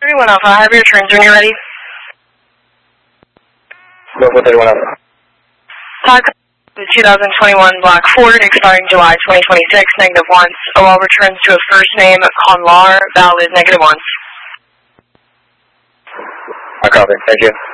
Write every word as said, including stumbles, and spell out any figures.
thirty-one Alpha, I have your returns when you're ready. Local thirty-one Alpha. Talk the two thousand twenty-one Black Ford, expiring July twenty twenty-six, negative once. O L returns to a first name, Conlar, valid, negative once. I copy, thank you.